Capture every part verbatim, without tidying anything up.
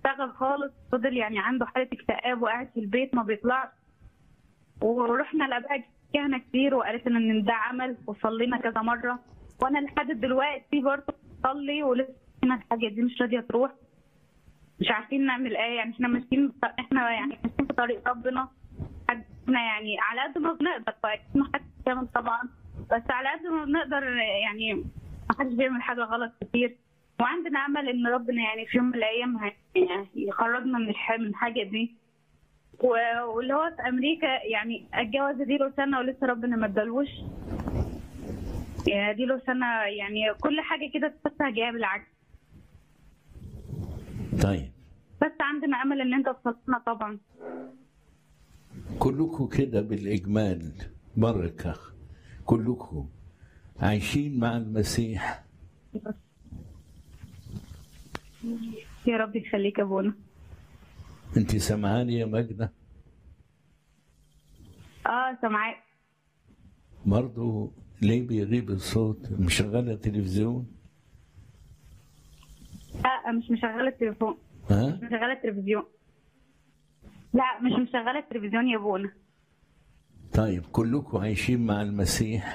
اشتغل خالص، فضل يعني عنده حاله اكتئاب وقاعد في البيت ما بيطلعش. ورحنا لاباء كهنه كتير وقالت لنا ان ده عمل، وصلينا كذا مره، وانا لحد دلوقتي برضه بصلي ولسه الحاجه دي مش راضيه تروح. مش عارفين نعمل ايه، يعني احنا ماشيين احنا يعني ماشيين في طريق ربنا، احنا يعني على قد ما بنقدر، ما حدش كامل طبعا، بس على قد ما بنقدر يعني ما حدش بيعمل حاجه غلط كتير. وعندنا امل ان ربنا يعني في يوم من الايام يخرجنا من من الحاجه دي. واللي هو في امريكا يعني الجواز دي له سنه ولسه ربنا ما ادالوش، دي له سنه، يعني كل حاجه كده تحسها جايه بالعكس. طيب بس عندنا امل ان انت تصلحنا طبعا. كلكم كده بالاجمال بركه، كلكم عايشين مع المسيح. يا رب يخليك يا ابونا. انت سامعاني يا ماجدة؟ اه سامعاك. برضه ليه بيغيب الصوت؟ مشغله تلفزيون؟ لا مش مشغله التليفون. ها؟ مش مشغله التلفزيون. لا مش مشغله التلفزيون يا ابونا. طيب كلكم عايشين مع المسيح؟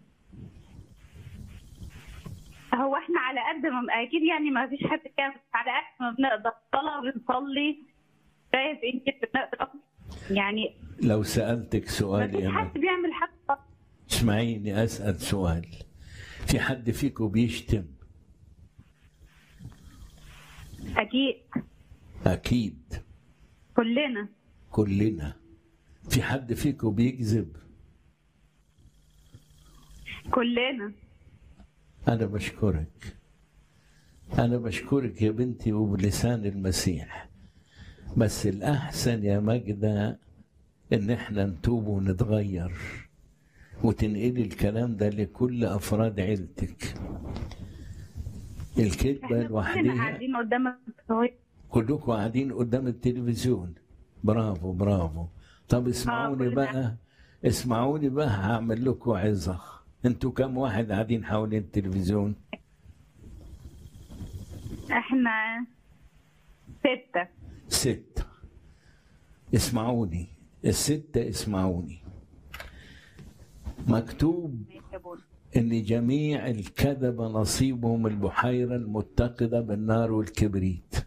هو احنا على قد ما اكيد يعني ما فيش حد كامل، على قد ما بنقدر صلاه بنصلي. شايف انت بنقدر يعني. لو سألتك سؤال يا ما فيش حد بيعمل حاجه. اسمعيني أسأل سؤال. في حد فيكم بيشتم؟ اكيد. أكيد. كلنا. كلنا. في حد فيكم بيكذب؟ كلنا. أنا بشكرك، أنا بشكرك يا بنتي وبلسان المسيح. بس الأحسن يا ماجدة إن إحنا نتوب ونتغير وتنقلي الكلام ده لكل أفراد عيلتك. الكذبة لوحدها. كلنا قاعدين قدام التلفزيون. كلكم قاعدين قدام التلفزيون. برافو برافو. طب اسمعوني بقى، اسمعوني بقى، هعمل لكم عظة. انتوا كم واحد قاعدين حوالين التلفزيون؟ احنا ستة. ستة. اسمعوني الستة، اسمعوني. مكتوب ان جميع الكذبة نصيبهم البحيرة المتقدة بالنار والكبريت.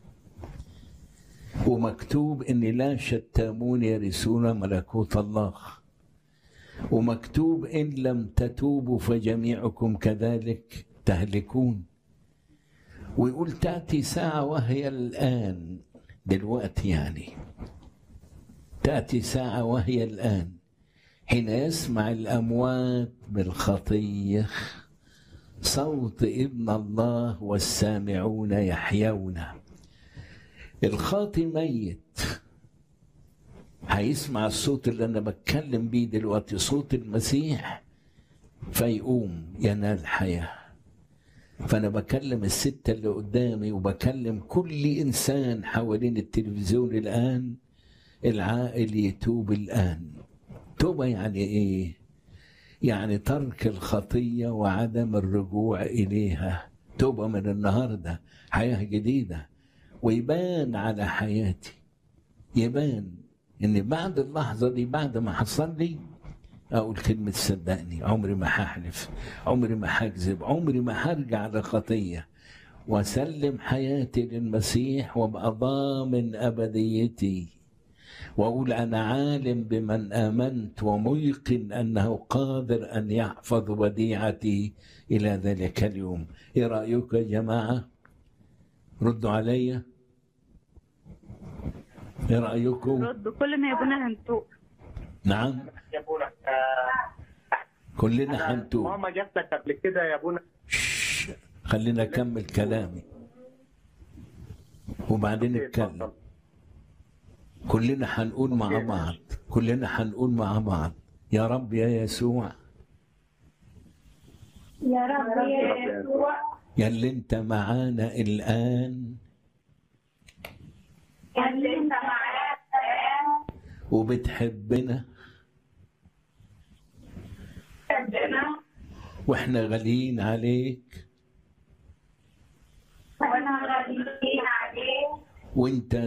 ومكتوب ان لا شتامون يرثون ملكوت الله. ومكتوب إن لم تتوبوا فجميعكم كذلك تهلكون. ويقول تأتي ساعة وهي الآن، دلوقتي يعني تأتي ساعة وهي الآن حين يسمع الأموات بالخطية صوت ابن الله والسامعون يحيون. الخاطي ميت هيسمع الصوت اللي أنا بتكلم بيه دلوقتي، صوت المسيح، فيقوم ينال حياة. فأنا بكلم الستة اللي قدامي وبكلم كل إنسان حوالين التلفزيون الآن. العائل يتوب الآن. توبة يعني إيه؟ يعني ترك الخطية وعدم الرجوع إليها. توبة من النهاردة، حياة جديدة. ويبان على حياتي، يبان إن بعد اللحظة دي، بعد ما حصل لي، أقول كلمة صدقني عمري ما هحلف، عمري ما هكذب، عمري ما هرجع لخطية، وأسلم حياتي للمسيح وأبقى ضامن أبديتي. وأقول أنا عالم بمن آمنت وميقن أنه قادر أن يحفظ وديعتي إلى ذلك اليوم. إيه رأيكم يا جماعة؟ ردوا عليا. إيه رأيكم؟ ردوا. كلنا يا ابونا هنتوب. نعم يا ابونا. كلنا هنتوب. ماما جات لك قبل كده يا ابونا. خلينا أكمل كلامي وبعدين نتكلم. كلنا هنقول مع بعض، كلنا هنقول مع بعض: يا رب يا يسوع، يا رب يا يسوع، يا اللي انت معانا الآن، يا اللي انت معانا الآن وبتحبنا بتحبنا واحنا غاليين عليك واحنا غاليين عليك وانت